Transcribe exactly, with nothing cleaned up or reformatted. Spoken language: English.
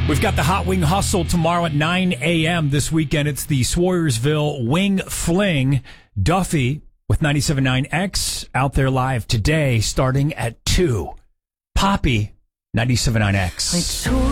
We've got the Hot Wing Hustle tomorrow at nine a.m. This weekend. It's the Swoyersville Wing Fling. Duffy with ninety-seven point nine X out there live today starting at two. Poppy, ninety-seven point nine X.